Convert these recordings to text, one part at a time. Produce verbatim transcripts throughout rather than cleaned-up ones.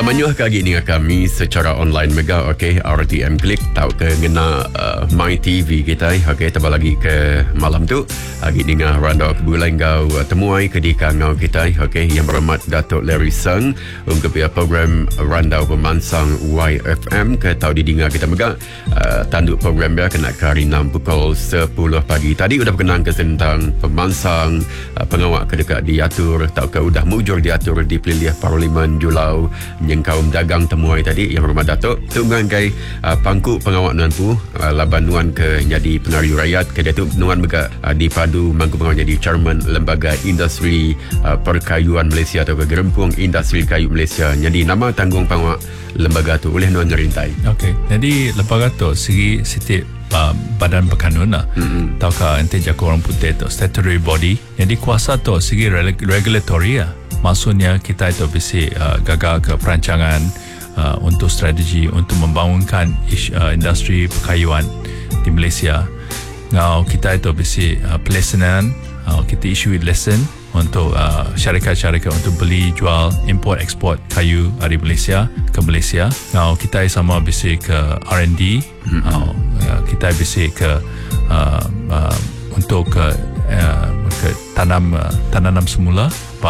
Menyuah kagi dengan kami secara online mega, okey, R T M Klik tahu ke ngena uh, My T V kita, okey, tambah lagi ke malam tu lagi dengan randau ke bulan kau uh, temuai ke di kangau kita, okey, yang berhormat Datuk Larry Seng untuk pihak program randau pemansang Y F M ke tahu didengar kita mega uh, tanduk program dia kena ke hari enam pukul sepuluh pagi. Tadi sudah berkenaan ke tentang pemansang uh, pengawak ke dekat diatur tahu ke sudah mujur diatur di Peliliah Parlimen Julau yang kaum dagang temuai tadi yang berhormat Datuk tunggang kai uh, pangku pengawak nuan pu uh, laban nuan ke jadi penari rakyat ke dia tu nuan mega uh, dipadu mangku pengawak jadi chairman lembaga industri uh, perkayuan Malaysia atau ke Gerempung Industri Kayu Malaysia. Jadi nama tanggung pengawak lembaga tu oleh nuan ngerintai. Okey, jadi lembaga tu segi setiap uh, badan berkanun lah. Mm-hmm. Tahu ke ente jaga orang putih tu statutory body. Jadi kuasa tu segi regulatory lah. Maksudnya kita itu bisa uh, gagal ke perancangan uh, untuk strategi untuk membangunkan ish, uh, industri perkayuan di Malaysia. Ngau kita itu bisa uh, pelaksanaan, uh, kita issue lesson untuk uh, syarikat-syarikat untuk beli, jual, import, ekspor kayu dari Malaysia ke Malaysia. Ngau kita sama bisa ke R and D, mm-hmm. uh, kita bisa ke uh, uh, untuk ke, uh, ke tanam uh, tanam semula ba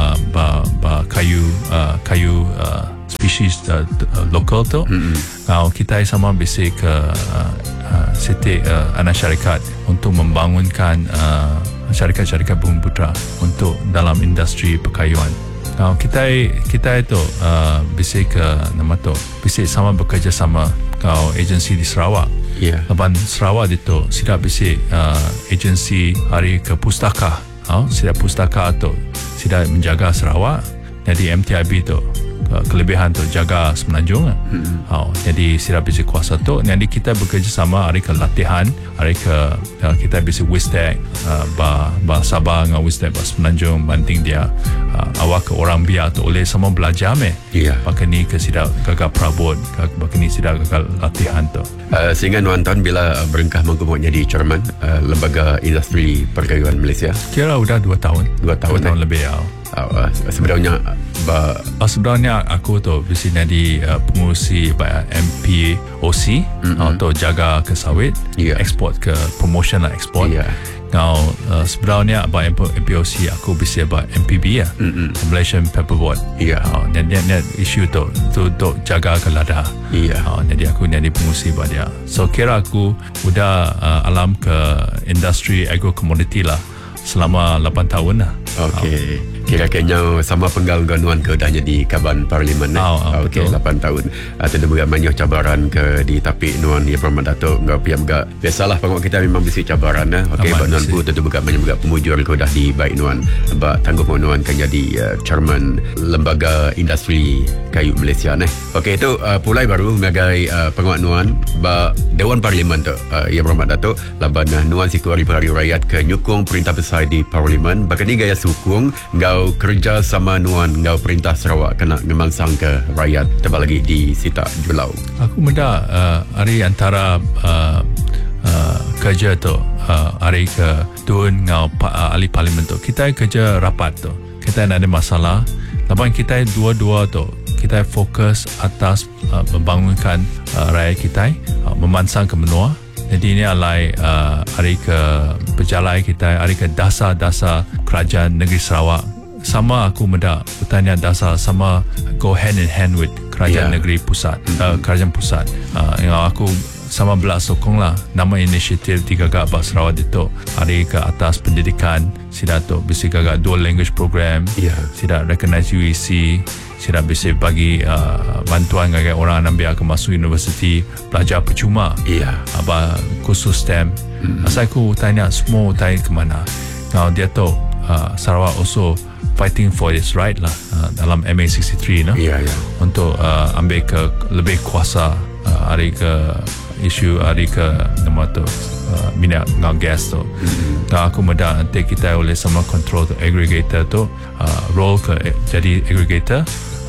ba ba kayu uh, kayu uh, spesies uh, uh, lokal tu. Mm-hmm. Now kita sama bisa ke uh, uh, setiap uh, anak syarikat untuk membangunkan uh, syarikat-syarikat bumi putra untuk dalam industri perkayuan. Now kita kita itu uh, bisa ke nama tu bisa sama bekerjasama kau agensi di Sarawak. Yeah. Lepas Sarawak itu sudah bisa uh, agensi hari ke pustaka. Oh, sudah pustaka tu sudah menjaga Sarawak. Jadi M T I B tu kelebihan tu jaga Semenanjung. Mm-hmm. Oh, jadi sudah bisa kuasa tu. Jadi kita bekerjasama hari ke latihan, hari ke uh, kita bisa wistek uh, ba ba Sabah dengan wistek ba Semenanjung banting dia uh, awak ke orang biar tu oleh sama belajar meh. Iya. Yeah. Pakai ni ke sudah gagal perabot, pakai ni sudah gagal latihan tu. Uh, sehingga nonton bila uh, berengkah mampu jadi chairman uh, lembaga industri perkayuan Malaysia. Kira sudah dua tahun. Dua tahun, dua tahun eh? lebih. Oh. Uh, sebenarnya ba uh, sebenarnya aku tu bisa jadi uh, pengurusi uh, M P O C, mm-hmm. atau jaga ke sawit, yeah. Ekspor ke promotion lah ekspor. Yeah. Now uh, sebenarnya ba M P O C aku bisa ba M P B ya, mm-hmm. Malaysian Paperboard. Ya. Yeah. Uh, dan dia isu tu tu tu jaga ke lada. Iya. Yeah. Uh, jadi aku jadi pengurusi ba dia. So kira aku sudah uh, alam ke industri agro commodity lah selama lapan tahun lah. Okey. Oh. Kira-kira sama penggal ganuan ke dah jadi Kaban Parlimen. Oh, oh, okey, lapan tahun. Atau uh, juga banyak cabaran ke di tapi nuan dia berhormat Datuk ngau pihak juga. Biasalah pengawak kita memang mesti cabaran eh. Okey, nuan pun tentu juga banyak juga pemujur ke dah di baik nuan. Ba tangguh nuan kan jadi uh, chairman lembaga industri kayu Malaysia neh. Okey, itu uh, pulai baru sebagai uh, pengawak nuan ba Dewan Parlimen tu. Uh, ia berhormat Datuk laban uh, nuan siku hari hari rakyat ke nyukung perintah besar di Parlimen. Bahkan ni gaya sukung ngau kerja sama nuan ngau perintah Sarawak kena ngemansang ke rakyat tebal lagi di Sita Julau. Aku menda uh, hari antara uh, uh, kerja tu uh, hari ke Tun ngau uh, ahli parlimen tu kita kerja rapat tu kita ada masalah lapan kita dua-dua tu kita fokus atas uh, membangunkan uh, rakyat kita uh, memansang ke menua. Jadi ini adalah uh, hari ke berjalan kita hari ke dasar-dasar kerajaan negeri Sarawak. Sama aku meda bertanya dasar sama go hand in hand with kerajaan yeah. negeri pusat, mm-hmm. uh, kerajaan pusat. Uh, yang aku sama belas sokong lah nama inisiatif tiga gagak bahasa Sarawak itu hari ke atas pendidikan sida tu bisa gagak dual language program, yeah. sida recognize U E C, sida bisa bagi uh, bantuan gagak orang ambil ke masuk universiti belajar percuma. Yeah. Apa khusus STEM. Mm-hmm. Asal aku tanya semua tanya ke mana. Now dia tu uh, Sarawak also fighting for its right lah uh, dalam M A sixty-three no? Yeah, yeah. Untuk uh, ambil ke lebih kuasa uh, hari ke isu hari ke nama tu uh, minyak dengan gas tu. Mm-hmm. Dan aku mudah nanti kita oleh sama control tu aggregator tu uh, role ke jadi aggregator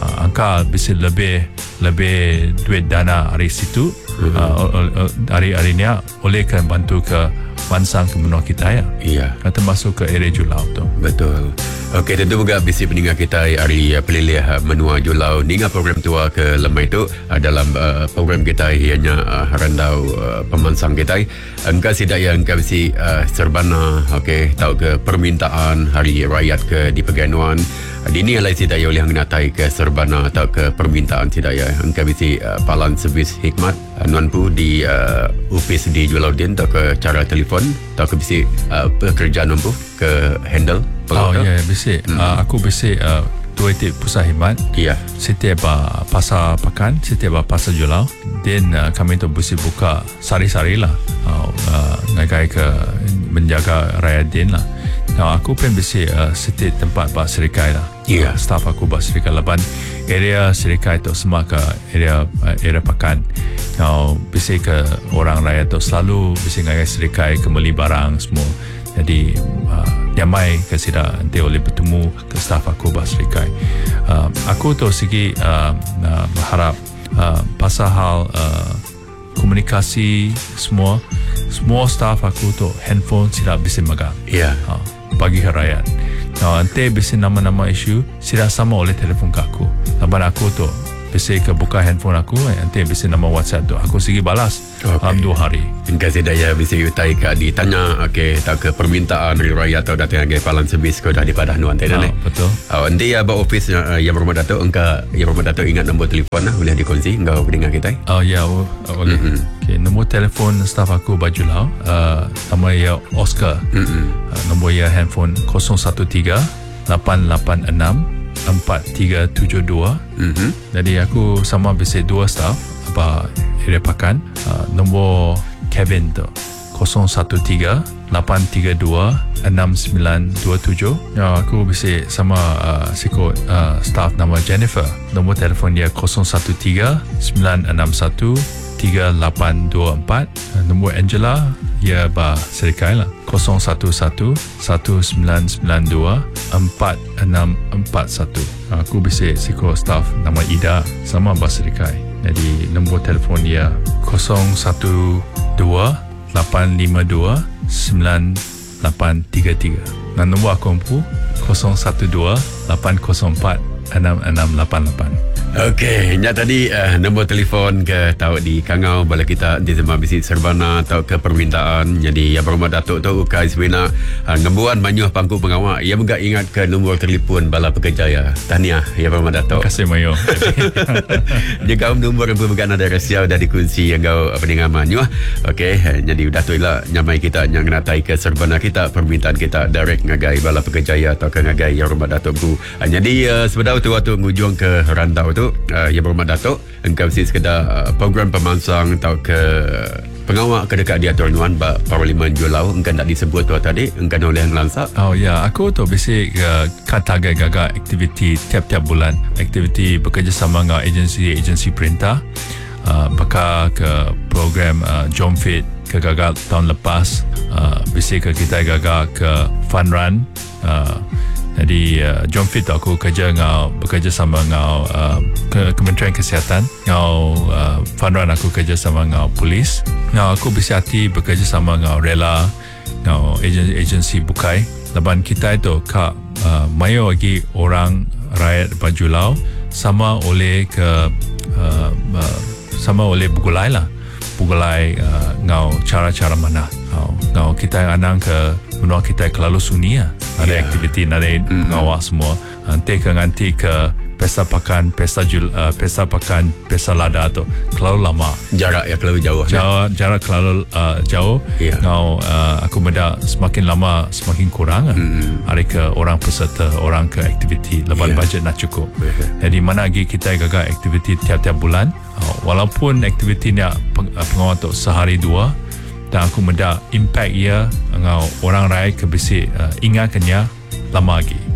uh, angka bisa lebih lebih duit dana dari situ uh-huh. uh, dari hari ni oleh kan bantu ke mansang ke menua kita ya. Iya. Termasuk ke area Julau tu. Betul. Okey, tentu juga bisi pendengar kita hari pelilih menua Julau ninga program tua ke lemai itu uh, dalam uh, program kita ianya uh, randau uh, pemansang kita. Engkau sidak yang engkau bisi uh, serbana okey, tahu ke permintaan hari rakyat ke di Peganuan. Dini alai sidak ya oleh nginatai ke serbana atau ke permintaan sidak ya. Engkau bisi uh, palan servis hikmat uh, nuanpu di uh, ofis di Julau Din atau ke cara telefon atau ke bisi uh, pekerjaan nuanpu ke handle. Oh ya, yeah, bisi. Hmm. Uh, aku bisi uh, dua titik pusat hikmat. Iya. Setiap uh, pasar pekan, setiap uh, pasar Julau. Dan uh, kami tu bisi buka sari-sari lah. Uh, uh, ngagai ke menjaga rakyat din lah. Now aku pun bisi uh, setiap tempat bak serikai lah. Iya. Uh, staff aku bak serikai laban area serikai tu semua ke area uh, area pekan. Now bisi ke orang rakyat tu selalu bisi ngagai serikai kembali barang semua. Jadi uh, nyamai ke sida nanti oleh bertemu ke staff aku bak serikai. Uh, aku tu segi uh, uh, berharap uh, pasal hal uh, komunikasi semua semua staff aku tu handphone sida bisa megang. Iya. Uh, bagi rakyat. Nah, nanti bisa nama-nama isu sida sama oleh telefon ke aku. Laban aku tu bisa ke buka handphone aku, nanti bisa nama WhatsApp tu. Aku segi balas okay. dalam dua hari. Engkau sidak ya bisa utai ke ditanya okey tak ke permintaan dari rakyat atau datang ke palan servis ke dah di padah nuan tadi. Ah, betul. Oh, nanti ya ba office uh, yang berumah Datuk engkau yang berumah Datuk ingat nombor telefon lah boleh dikongsi engkau pendengar kita. Oh ya, oh, boleh. Mm-hmm. Okay, nombor telefon staff aku baju lau. Uh, nama ya Oscar. Mm-hmm. Uh, nombor ya handphone kosong satu tiga lapan lapan enam empat tiga tujuh dua. Mm-hmm. Jadi aku sama bisa dua staff apa area pakan. Uh, nombor Kevin tu kosong satu tiga lapan tiga dua enam sembilan dua tujuh. Ya, aku bisa sama uh, sikut uh, staff nama Jennifer. Nombor telefon dia kosong satu tiga sembilan enam satu tiga lapan dua empat. Uh, nombor Angela ya ba serikai lah kosong satu satu satu sembilan sembilan dua empat enam empat satu. Uh, aku bisa sikut staff nama Ida sama ba serikai. Jadi nombor telefon dia kosong satu dua lapan lima dua sembilan lapan tiga tiga. Dan nombor aku ampu kosong satu dua lapan kosong empat enam enam lapan lapan. Okey, nya tadi uh, nombor telefon ke tahu di Kangau bala kita di Zema Bisi Serbana atau ke permintaan. Jadi yang berumah Datuk tu ukai sebenarnya uh, ngembuan banyuh pangku pengawak. Ia juga ingat ke nombor telefon bala pekerja ya. Tahniah ya berumah Datuk. Terima kasih Mayo. Jika nombor yang bukan ada rahsia dah dikunci yang kau pendengar banyuh. Okey, jadi Datuk lah nyamai kita yang natai ke Serbana kita permintaan kita direct ngagai bala pekerja ya atau ke ngagai yang berumah Datuk bu. Uh, jadi uh, sebenarnya tu waktu ngujung ke rantau tu Uh, yang berhormat Datuk, engkau mesti sekedar uh, program pemansang atau ke pengawak ke dekat dia tuan-tuan Parlimen Julau engkau tak disebut tu tadi engkau oleh yang lansak. Oh ya, aku tu basic uh, kan target gagak aktiviti tiap-tiap bulan, aktiviti bekerjasama dengan agensi-agensi perintah, uh, bakal ke program uh, Jom Fit ke gagak tahun lepas, uh, basic ke kita gagak ke fun run. uh, Jadi uh, Jom Fit aku kerja dengan bekerja sama dengan uh, ke Kementerian Kesihatan. Dengan uh, fun run aku kerja sama dengan polis. Dengan aku bisa hati bekerja sama dengan Rela, dengan agensi, agensi bukai. Lepas kita itu kak uh, mayo lagi orang rakyat Bajulau sama oleh ke uh, uh, sama oleh Bugulai lah. Bugulai uh, ngau cara-cara mana. Ngau kita anang ke menua kita kelalu sunyi lah. Ada yeah. aktiviti, ada mm-hmm. ngawak semua. Nanti ke nanti ke pesta pakan, pesta jul, uh, pesta pakan, pesta lada tu kelalu lama. Jarak ya kelalu jauh. Jarak, jarak kelalu uh, jauh. Yeah. Ngau uh, aku benda semakin lama semakin kurang. Mm-hmm. Ada ke orang peserta, orang ke aktiviti. Lepas yeah. budget nak cukup. Yeah. Jadi mana lagi kita gagal aktiviti tiap-tiap bulan. Uh, walaupun aktiviti ni peng, uh, pengawal tu sehari dua. Dan aku mendak impact ia ngau orang rakyat ke besi uh, ingatkannya lama lagi.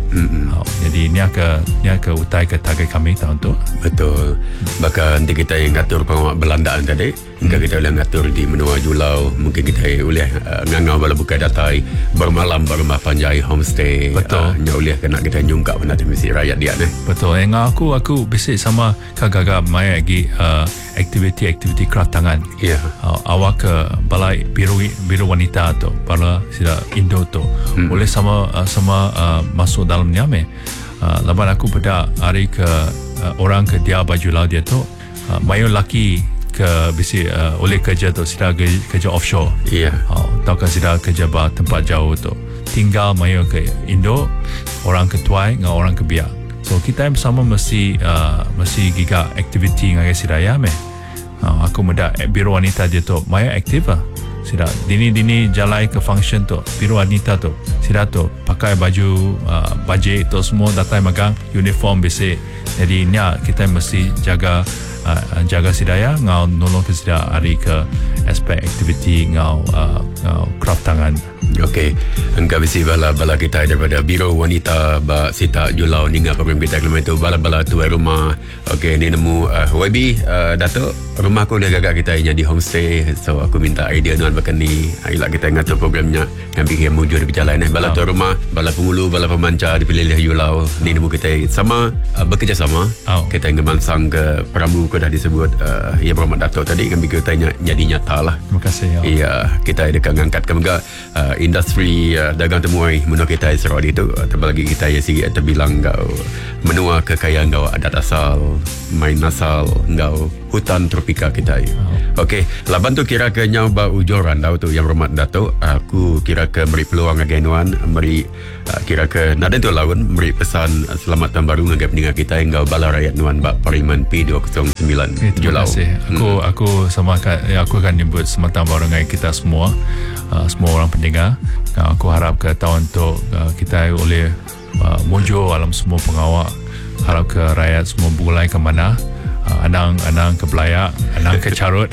Oh, jadi ni ke ni ke utai ke target kami tahun tu. Betul. Bahkan nanti kita yang ngatur pengamak belandaan tadi, hmm. kita boleh ngatur di menua Julau, mungkin kita boleh uh, ngangau bala buka datai bermalam berumah panjai homestay. Betul. Uh, boleh kena kita nyungkap benda mesti rakyat dia ni. Betul. Yang aku aku bisik sama kagak mai lagi uh, aktiviti-aktiviti craft tangan. Ya. Yeah. Uh, awak ke balai biru biru wanita tu, bala sila Indo tu. Hmm. Boleh sama uh, sama uh, masuk dalam nyame. Uh, laban aku pada hari ke uh, orang ke dia baju laut dia tu uh, mayu laki ke bisi uh, oleh kerja tu sila kerja offshore. Iya. Yeah. Uh, tau kan sila kerja ba tempat jauh tu. Tinggal mayu ke Indo, orang ke Tuai dengan orang ke Biak. So kita yang sama mesti uh, mesti giga aktiviti dengan sila ya me. Uh, aku muda biro wanita dia tu mayu aktif lah. Sila dini-dini jalai ke function tu biro wanita tu sila tu pakai baju uh, bajet tu semua datang magang uniform basic. Jadi ni kita mesti jaga uh, jaga sidaya ngau nolong ke sida hari ke aspek aktiviti ngau uh, ngau craft tangan. Okey, engkau bisi bala-bala kita daripada biro wanita ba Sita Julau ni ngah program kita kelima itu bala-bala tuai rumah. Okey, ni nemu uh, Y B uh, Datuk, rumah aku dia gagak kita yang di homestay. So aku minta idea tuan bahkan ni ayolah kita ngatur programnya yang bikin mujur di berjalan eh. Bala tuai rumah, bala pengulu, bala pemancar dipilih Julau. Ni nemu kita sama uh, bekerjasama. Oh. Kita ngemansang ke Pramu ko dah disebut uh, ya Muhammad Datuk tadi kan kita tanya jadi nyata lah. Terima kasih. Ya. Iya, kita dekat ngangkat ke juga uh, industri uh, dagang temuai menua kita Israel itu terbagi kita ya sigi terbilang kau menua kekayaan kau adat asal main asal kau hutan tropika kita. Oh. Okey, laban tu kira ke nyau ba ujoran tau tu yang Muhammad Datuk aku kira ke beri peluang agenuan beri uh, kira ke naden tu lawan beri pesan uh, selamat tahun baru ngagap dengan kita yang kau bala rakyat nuan ba Parlimen P dua kosong sembilan okay, terima Julau. kasih. Aku hmm. aku sama ya, aku akan nyebut selamat tahun baru dengan kita semua. Uh, semua orang pendengar. Uh, aku harap ke tahun tu uh, kita oleh uh, mojo alam semua pengawal. Harap ke rakyat semua bulai ke mana. Uh, anang-anang ke Belayak, anang ke Carut.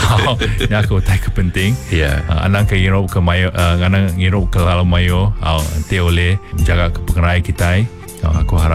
Ini aku tak ke penting. Yeah. Uh, anang ke Europe ke Mayo, uh, anang Europe ke Lalu Mayo. Uh, nanti oleh menjaga ke pengerai kita. Uh, aku harap